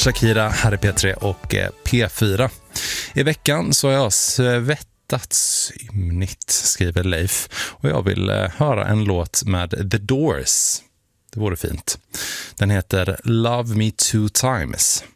Shakira, här är P3 och P4. I veckan så har jag svettats ymnigt, skriver Leif. Och jag vill höra en låt med The Doors. Det vore fint. Den heter Love Me Two Times.